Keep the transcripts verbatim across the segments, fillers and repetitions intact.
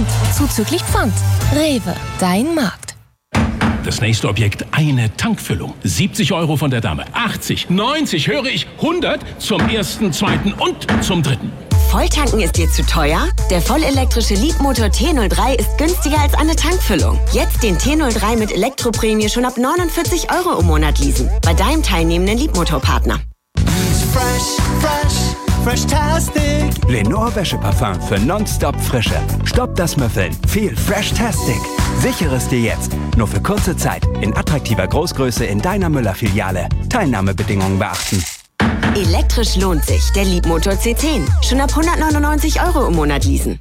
Prozent zuzüglich Pfand. Rewe, dein Markt. Das nächste Objekt, eine Tankfüllung. siebzig Euro von der Dame. achtzig, neunzig, höre ich, hundert zum ersten, zweiten und zum dritten. Volltanken ist dir zu teuer? Der vollelektrische Leapmotor T null drei ist günstiger als eine Tankfüllung. Jetzt den T null drei mit Elektroprämie schon ab neunundvierzig Euro im Monat leasen. Bei deinem teilnehmenden Leapmotor-Partner. Fresh, fresh, fresh-tastic. Lenore Wäscheparfum für nonstop Frische. Stopp das Müffeln. Viel Fresh-tastic. Sichere es dir jetzt. Nur für kurze Zeit. In attraktiver Großgröße in deiner Müller-Filiale. Teilnahmebedingungen beachten. Elektrisch lohnt sich. Der Leapmotor C zehn. Schon ab hundertneunundneunzig Euro im Monat leasen.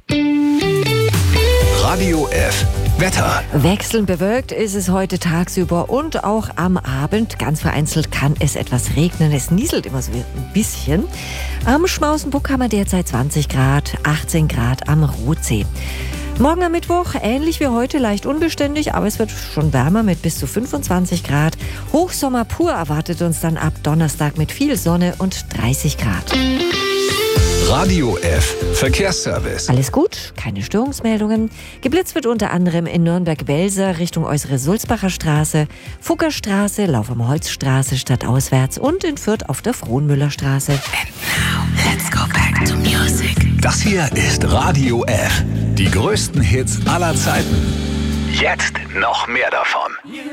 Radio F. Wetter. Wechselnd bewölkt ist es heute tagsüber und auch am Abend. Ganz vereinzelt kann es etwas regnen. Es nieselt immer so ein bisschen. Am Schmausenburg haben wir derzeit zwanzig Grad, achtzehn Grad am Rotsee. Morgen am Mittwoch, ähnlich wie heute, leicht unbeständig, aber es wird schon wärmer mit bis zu fünfundzwanzig Grad. Hochsommer pur erwartet uns dann ab Donnerstag mit viel Sonne und dreißig Grad. Radio F. Verkehrsservice. Alles gut, keine Störungsmeldungen. Geblitzt wird unter anderem in Nürnberg-Welser Richtung Äußere Sulzbacher Straße, Fuggerstraße, Lauf am Holzstraße stadtauswärts und in Fürth auf der Frohnmüllerstraße. And now, let's go back to music. Das hier ist Radio F. Die größten Hits aller Zeiten. Jetzt noch mehr davon.